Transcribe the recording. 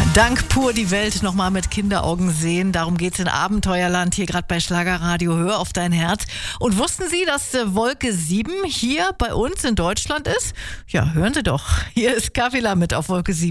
Dank pur die Welt nochmal mit Kinderaugen sehen. Darum geht's in Abenteuerland hier gerade bei Schlagerradio. Hör auf dein Herz. Und wussten Sie, dass Wolke 7 hier bei uns in Deutschland ist? Ja, hören Sie doch. Hier ist Kavila mit auf Wolke 7.